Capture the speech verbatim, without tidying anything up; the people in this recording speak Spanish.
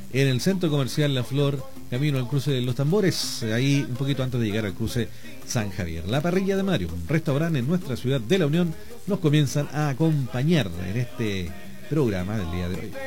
en el Centro Comercial La Flor, camino al cruce de Los Tambores, ahí un poquito antes de llegar al cruce San Javier. La Parrilla de Mario, un restaurante en nuestra ciudad de La Unión, nos comienzan a acompañar en este programa del día de hoy.